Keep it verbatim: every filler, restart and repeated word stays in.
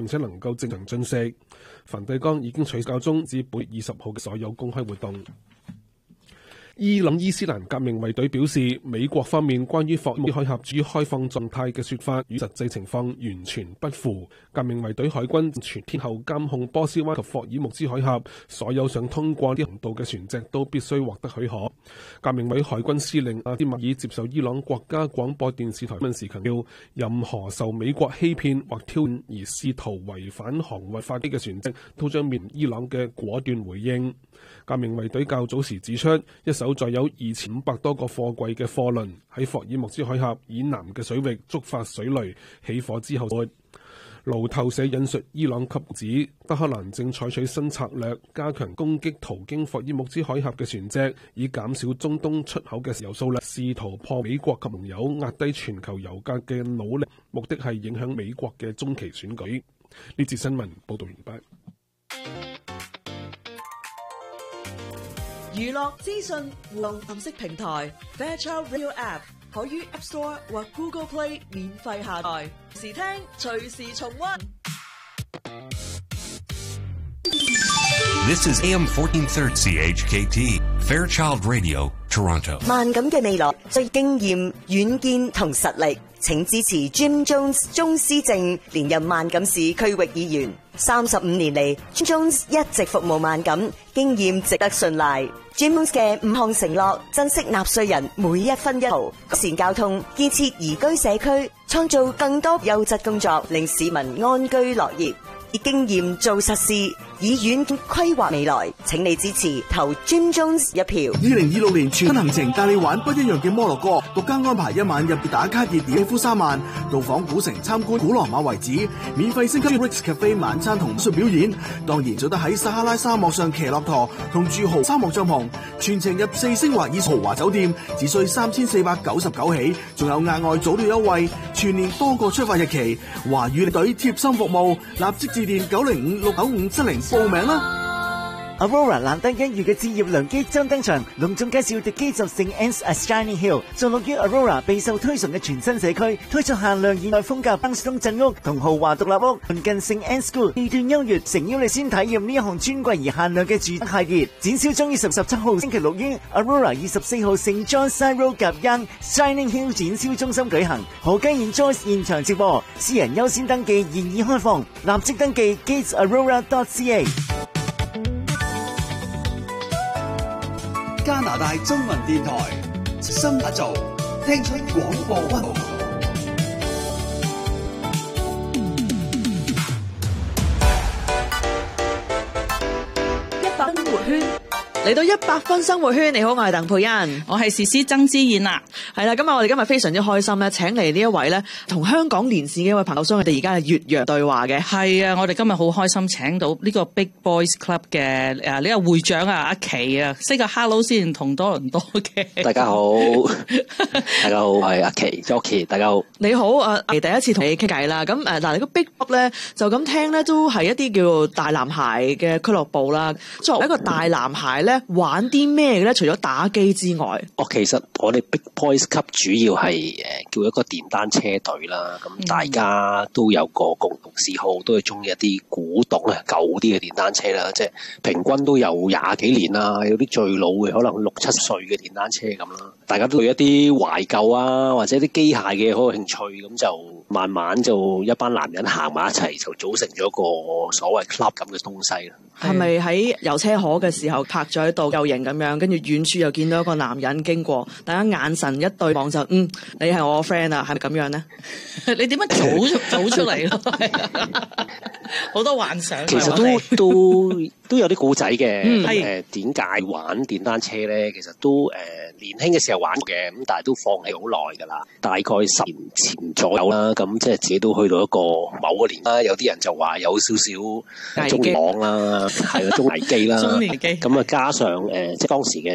並且能夠正常進食。梵蒂岡已經取消教宗至本月二十號嘅所有公開活動。伊朗伊斯蘭革命衛隊表示，美國方面關於霍爾木茲海峽處於開放狀態嘅說法與實際情況完全不符。革命衛隊海軍全天候監控波斯灣及霍爾木茲海峽，所有想通過呢航道嘅船隻都必須獲得許可。革命衛海軍司令阿斯馬爾接受伊朗國家廣播電視台訪問時強調，任何受美國欺騙或挑釁而試圖違反航運法規嘅船隻，都將面臨伊朗嘅果斷回應。革命衛隊較早時指出，一艘載有二千五百多個貨櫃嘅貨輪喺霍爾木茲海峽以南嘅水域觸發水雷起火之後，路透社引述伊朗級指，德黑蘭正採取新策略，加強攻擊途經霍爾木茲海峽嘅船隻，以減少中東出口嘅石油數量，試圖破美國及盟友壓低全球油價嘅努力，目的係影響美國嘅中期選舉。呢節新聞報道完畢。 娛樂資訊互動暗色平台 Fairchild Radio App 可於 App Store 或 Google Play 免費下載，時聽隨時重溫。 This is A M fourteen thirty C H K T Fairchild Radio Toronto。 萬錦嘅未來需經驗、遠見同實力，請支持 Jim Jones 鍾思正連任萬錦市區域議員。三十五年嚟 ，Jim Jones 一直服務萬錦，經驗值得信賴。Jim Jones 嘅五項承諾：珍惜納稅人每一分一毫，改善交通，建設宜居社區，創造更多優質工作，令市民安居樂業。以經驗做實事，以遠見規劃未來。請你支持投 Jim Jones 一票。 二零二六年全行程帶你玩不一樣嘅摩洛哥，獨家安排一晚入打卡熱點夫三萬，到訪古城參觀古羅馬遺址，免費升級 Rex Cafe 晚餐同藝術表演。當然做得喺撒哈拉沙漠上騎駱駝同住豪沙漠帳篷，全程入四星或以豪華酒店，只需三千四百九十九起，仲有額外早鳥優惠，全年多個出發日期。華語隊貼心服務，立即致電九零五六九五七零報名啦。 Aurora 難得一遇嘅置業良機將登場，隆重介紹 The Gates of Saint Anne's at Shining Hill， 坐落於 Aurora 備受推崇嘅全新社區，推出限量現代風格 Bangstone 鎮屋同豪華獨立屋，鄰近 Saint Anne's School， 地段優越，誠邀你先體驗呢一項尊貴而限量嘅住宅系列。展銷將於十十七號星期六於 Aurora 二十四號聖 John Side Road 夾 Young Shining Hill 展銷中心舉行，何雞現 Joyce 現場直播，私人優先登記現已開放，立即登記 gates aurora dot c a。 加拿大中文電台深打造，聽出廣播溫度。 一百生活圈嚟到一百分生活圈，你好，我係鄧佩欣， 我係時施曾之燕啦。 係啦，今日我哋今日非常之開心咧，請嚟呢一位咧同香港連線嘅一位朋友，所以我哋而家係越洋對話嘅。 係啊，我哋今日好開心請到呢個 Big Boys Club 嘅誒呢個會長啊，阿琪啊 ，say 個 hello 先，同多倫多嘅。 大家好，大家好，我係阿琪 Jockey， 大家好。 你好，阿琪第一次同你傾偈啦。咁誒嗱，你個 Big Club 咧就咁聽咧，都係一啲叫做大男孩嘅俱樂部啦。作為一個大男孩咧，玩啲咩嘅咧？除咗打機之外， 哦，其實我哋 Big Boys Club 主要係誒叫一個電單車隊啦。咁大家都有個共同嗜好，都係中意一啲古董啊、舊啲嘅電單車啦。即係平均都有廿幾年啦，有啲最老嘅可能六七歲嘅電單車咁啦。大家都對一啲懷舊啊，或者啲機械嘅好有興趣，咁就慢慢就一班男人行埋一齊，就組成咗個所謂 club 咁嘅東西啦。 係咪喺遊車河嘅時候泊咗喺度，又型咁樣，跟住遠處又見到一個男人經過，大家眼神一對望就，嗯，你係我 friend 啊，係咪咁樣咧？ 你點樣組組出嚟咯？好多幻想。 其實都都都有啲故仔嘅。 嗯， 誒點解玩電單車咧？其實都誒、呃、年輕嘅時候玩嘅，咁但係都放棄好耐㗎啦。大概十年前左右啦，咁即係自己都去到一個某個年啦。有啲人就話有少少中年網啦。係啊，中危機啦，咁啊加上誒、呃，即係當時嘅